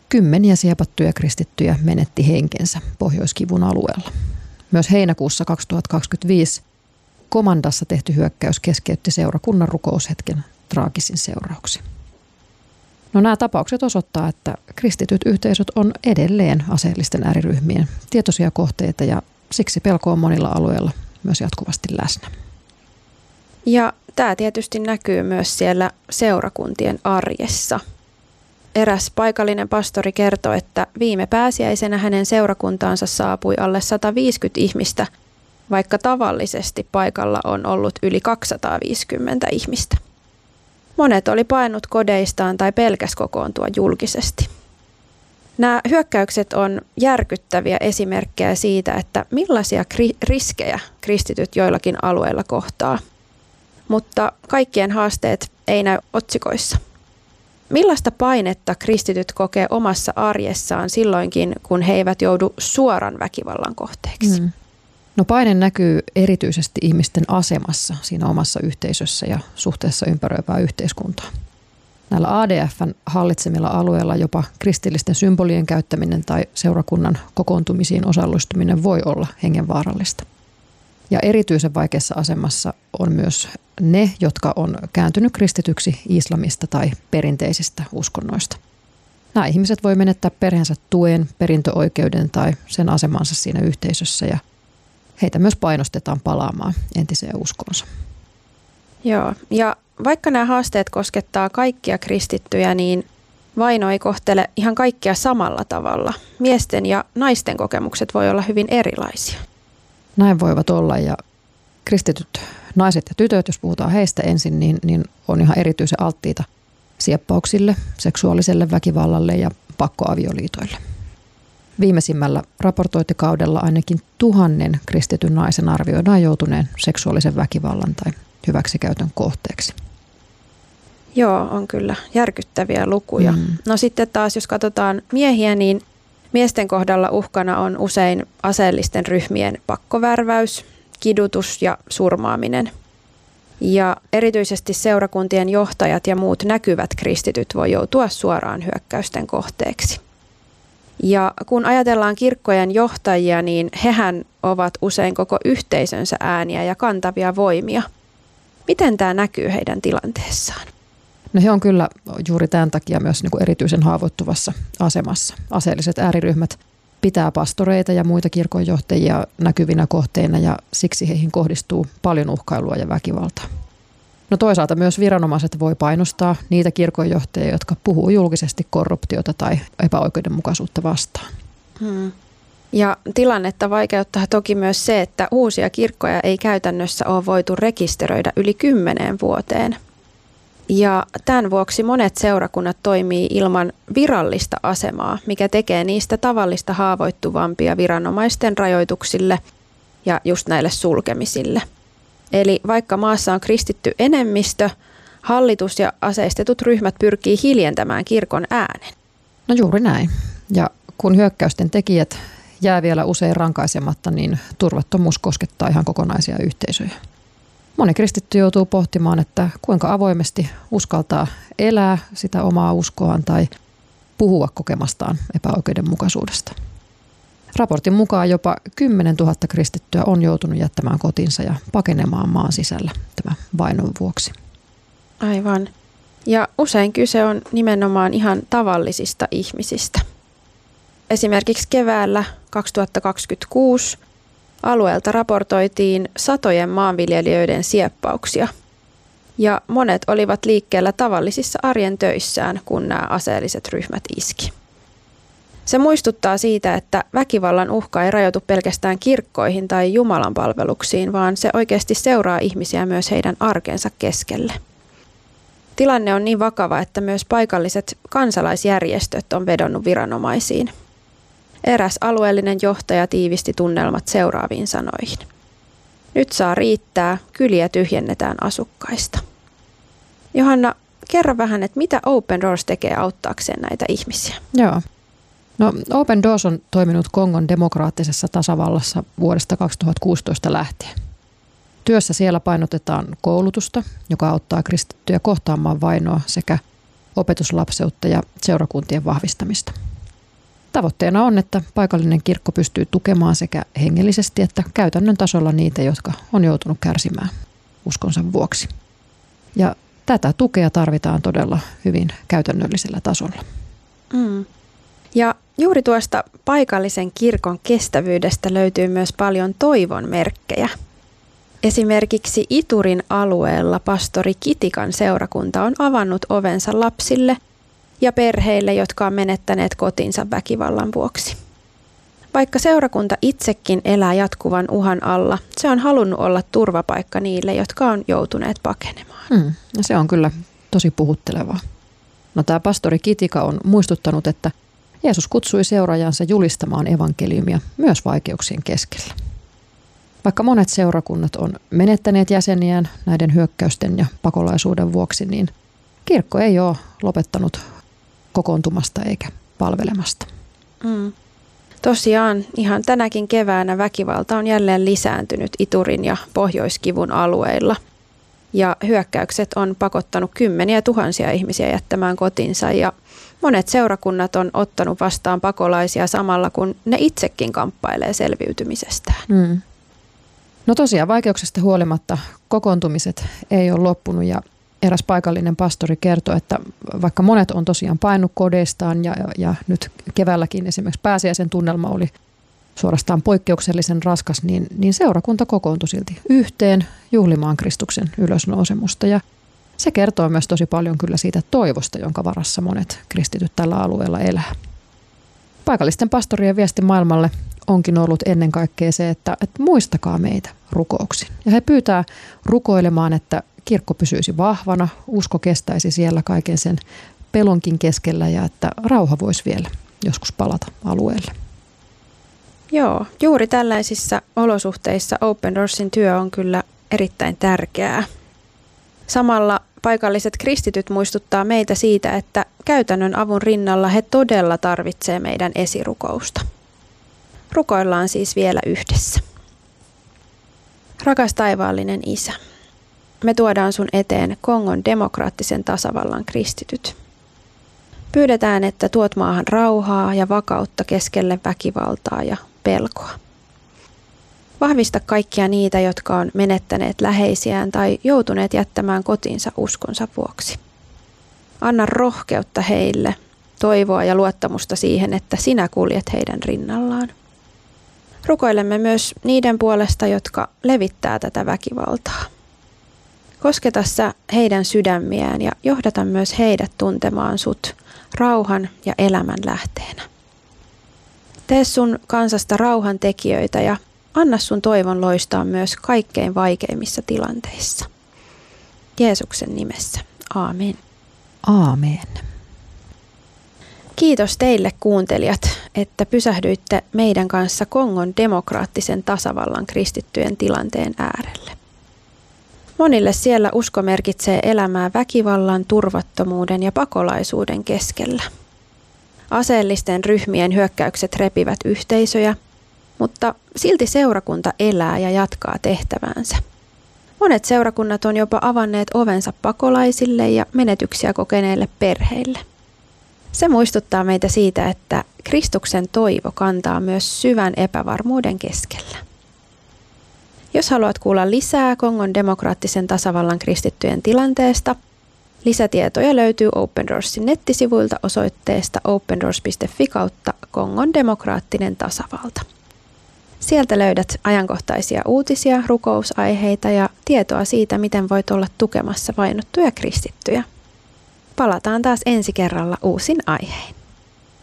Kymmeniä siepattuja kristittyjä menetti henkensä Pohjois-Kivun alueella. Myös heinäkuussa 2025 Komandassa tehty hyökkäys keskeytti seurakunnan rukoushetken traagisin seurauksin. No, nämä tapaukset osoittaa, että kristityt yhteisöt on edelleen aseellisten ääriryhmien tietoisia kohteita ja siksi pelko on monilla alueilla myös jatkuvasti läsnä. Ja tämä tietysti näkyy myös siellä seurakuntien arjessa. Eräs paikallinen pastori kertoi, että viime pääsiäisenä hänen seurakuntaansa saapui alle 150 ihmistä, vaikka tavallisesti paikalla on ollut yli 250 ihmistä. Monet oli paennut kodeistaan tai pelkäs kokoontua julkisesti. Nämä hyökkäykset on järkyttäviä esimerkkejä siitä, että millaisia riskejä kristityt joillakin alueilla kohtaa. Mutta kaikkien haasteet ei näy otsikoissa. Millaista painetta kristityt kokee omassa arjessaan silloinkin, kun he eivät joudu suoran väkivallan kohteeksi? No, paine näkyy erityisesti ihmisten asemassa siinä omassa yhteisössä ja suhteessa ympäröivää yhteiskuntaa. Näillä ADF:n hallitsemilla alueilla jopa kristillisten symbolien käyttäminen tai seurakunnan kokoontumisiin osallistuminen voi olla hengenvaarallista. Ja erityisen vaikeassa asemassa on myös ne, jotka on kääntynyt kristityksi islamista tai perinteisistä uskonnoista. Nämä ihmiset voi menettää perheensä tuen, perintöoikeuden tai sen asemansa siinä yhteisössä ja heitä myös painostetaan palaamaan entiseen uskoonsa. Joo, ja vaikka nämä haasteet koskettaa kaikkia kristittyjä, niin vaino ei kohtele ihan kaikkia samalla tavalla. Miesten ja naisten kokemukset voi olla hyvin erilaisia. Näin voivat olla ja kristityt naiset ja tytöt, jos puhutaan heistä ensin, niin on ihan erityisen alttiita sieppauksille, seksuaaliselle väkivallalle ja pakkoavioliitoille. Viimeisimmällä raportointikaudella ainakin 1000 kristityn naisen arvioidaan joutuneen seksuaalisen väkivallan tai hyväksikäytön kohteeksi. Joo, on kyllä järkyttäviä lukuja. No sitten taas, jos katsotaan miehiä, niin miesten kohdalla uhkana on usein aseellisten ryhmien pakkovärväys, kidutus ja surmaaminen. Ja erityisesti seurakuntien johtajat ja muut näkyvät kristityt voi joutua suoraan hyökkäysten kohteeksi. Ja kun ajatellaan kirkkojen johtajia, niin hehän ovat usein koko yhteisönsä ääniä ja kantavia voimia. Miten tämä näkyy heidän tilanteessaan? No, he on kyllä juuri tämän takia myös niin kuin erityisen haavoittuvassa asemassa. Aseelliset ääriryhmät pitää pastoreita ja muita kirkonjohtajia näkyvinä kohteina ja siksi heihin kohdistuu paljon uhkailua ja väkivaltaa. No, toisaalta myös viranomaiset voi painostaa niitä kirkonjohtajia, jotka puhuu julkisesti korruptiota tai epäoikeudenmukaisuutta vastaan. Ja tilannetta vaikeuttaa toki myös se, että uusia kirkkoja ei käytännössä ole voitu rekisteröidä yli 10 vuoteen. Ja tämän vuoksi monet seurakunnat toimii ilman virallista asemaa, mikä tekee niistä tavallista haavoittuvampia viranomaisten rajoituksille ja just näille sulkemisille. Eli vaikka maassa on kristitty enemmistö, hallitus ja aseistetut ryhmät pyrkii hiljentämään kirkon äänen. No, juuri näin. Ja kun hyökkäysten tekijät jää vielä usein rankaisematta, niin turvattomuus koskettaa ihan kokonaisia yhteisöjä. Moni kristitty joutuu pohtimaan, että kuinka avoimesti uskaltaa elää sitä omaa uskoaan tai puhua kokemastaan epäoikeudenmukaisuudesta. Raportin mukaan jopa 10 000 kristittyä on joutunut jättämään kotinsa ja pakenemaan maan sisällä tämän vainon vuoksi. Aivan. Ja usein kyse on nimenomaan ihan tavallisista ihmisistä. Esimerkiksi keväällä 2026 alueelta raportoitiin satojen maanviljelijöiden sieppauksia. Ja monet olivat liikkeellä tavallisissa arjen töissään, kun nämä aseelliset ryhmät iski. Se muistuttaa siitä, että väkivallan uhka ei rajoitu pelkästään kirkkoihin tai Jumalan palveluksiin, vaan se oikeasti seuraa ihmisiä myös heidän arkensa keskelle. Tilanne on niin vakava, että myös paikalliset kansalaisjärjestöt on vedonnut viranomaisiin. Eräs alueellinen johtaja tiivisti tunnelmat seuraaviin sanoihin. Nyt saa riittää, kyliä tyhjennetään asukkaista. Johanna, kerro vähän, että mitä Open Doors tekee auttaakseen näitä ihmisiä? Joo. No, Open Doors on toiminut Kongon demokraattisessa tasavallassa vuodesta 2016 lähtien. Työssä siellä painotetaan koulutusta, joka auttaa kristittyjä kohtaamaan vainoa sekä opetuslapseutta ja seurakuntien vahvistamista. Tavoitteena on, että paikallinen kirkko pystyy tukemaan sekä hengellisesti että käytännön tasolla niitä, jotka on joutunut kärsimään uskonsa vuoksi. Ja tätä tukea tarvitaan todella hyvin käytännöllisellä tasolla. Ja juuri tuosta paikallisen kirkon kestävyydestä löytyy myös paljon toivon merkkejä. Esimerkiksi Iturin alueella pastori Kitikan seurakunta on avannut ovensa lapsille ja perheille, jotka on menettäneet kotinsa väkivallan vuoksi. Vaikka seurakunta itsekin elää jatkuvan uhan alla, se on halunnut olla turvapaikka niille, jotka on joutuneet pakenemaan. Ja se on kyllä tosi puhuttelevaa. No, tämä pastori Kitika on muistuttanut, että Jeesus kutsui seuraajansa julistamaan evankeliumia myös vaikeuksien keskellä. Vaikka monet seurakunnat on menettäneet jäseniään näiden hyökkäysten ja pakolaisuuden vuoksi, niin kirkko ei ole lopettanut kokoontumasta eikä palvelemasta. Tosiaan ihan tänäkin keväänä väkivalta on jälleen lisääntynyt Iturin ja Pohjoiskivun alueilla. Ja hyökkäykset on pakottanut kymmeniä tuhansia ihmisiä jättämään kotinsa ja monet seurakunnat on ottanut vastaan pakolaisia samalla, kun ne itsekin kamppailee selviytymisestään. No tosiaan vaikeuksista huolimatta kokoontumiset ei ole loppunut ja eräs paikallinen pastori kertoi, että vaikka monet on tosiaan painut kodeistaan ja nyt keväälläkin esimerkiksi pääsiäisen tunnelma oli suorastaan poikkeuksellisen raskas, niin seurakunta kokoontui silti yhteen juhlimaan Kristuksen ylösnousemusta. Ja se kertoo myös tosi paljon kyllä siitä toivosta, jonka varassa monet kristityt tällä alueella elää. Paikallisten pastorien viesti maailmalle onkin ollut ennen kaikkea se, että muistakaa meitä rukouksiin. Ja he pyytää rukoilemaan, että kirkko pysyisi vahvana, usko kestäisi siellä kaiken sen pelonkin keskellä ja että rauha voisi vielä joskus palata alueelle. Joo, juuri tällaisissa olosuhteissa Open Doorsin työ on kyllä erittäin tärkeää. Samalla paikalliset kristityt muistuttaa meitä siitä, että käytännön avun rinnalla he todella tarvitsee meidän esirukousta. Rukoillaan siis vielä yhdessä. Rakas taivaallinen Isä, me tuodaan sun eteen Kongon demokraattisen tasavallan kristityt. Pyydetään, että tuot maahan rauhaa ja vakautta keskelle väkivaltaa ja pelkoa. Vahvista kaikkia niitä, jotka on menettäneet läheisiään tai joutuneet jättämään kotinsa uskonsa vuoksi. Anna rohkeutta heille, toivoa ja luottamusta siihen, että sinä kuljet heidän rinnallaan. Rukoilemme myös niiden puolesta, jotka levittää tätä väkivaltaa. Kosketa sä heidän sydämiään ja johdata myös heidät tuntemaan sut rauhan ja elämän lähteenä. Tee sun kansasta rauhan tekijöitä ja anna sun toivon loistaa myös kaikkein vaikeimmissa tilanteissa. Jeesuksen nimessä. Aamen. Aamen. Kiitos teille kuuntelijat, että pysähdyitte meidän kanssa Kongon demokraattisen tasavallan kristittyjen tilanteen äärelle. Monille siellä usko merkitsee elämää väkivallan, turvattomuuden ja pakolaisuuden keskellä. Aseellisten ryhmien hyökkäykset repivät yhteisöjä, mutta silti seurakunta elää ja jatkaa tehtäväänsä. Monet seurakunnat on jopa avanneet ovensa pakolaisille ja menetyksiä kokeneille perheille. Se muistuttaa meitä siitä, että Kristuksen toivo kantaa myös syvän epävarmuuden keskellä. Jos haluat kuulla lisää Kongon demokraattisen tasavallan kristittyjen tilanteesta, lisätietoja löytyy Open Doorsin nettisivuilta osoitteesta opendoors.fi/Kongon demokraattinen tasavalta. Sieltä löydät ajankohtaisia uutisia, rukousaiheita ja tietoa siitä, miten voit olla tukemassa vainottuja kristittyjä. Palataan taas ensi kerralla uusin aihein.